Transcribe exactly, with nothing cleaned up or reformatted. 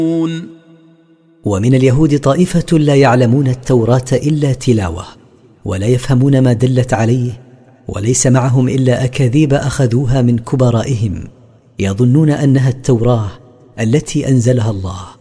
ومن اليهود طائفة لا يعلمون التوراة إلا تلاوة، ولا يفهمون ما دلت عليه، وليس معهم إلا أكاذيب أخذوها من كبرائهم، يظنون أنها التوراة التي أنزلها الله.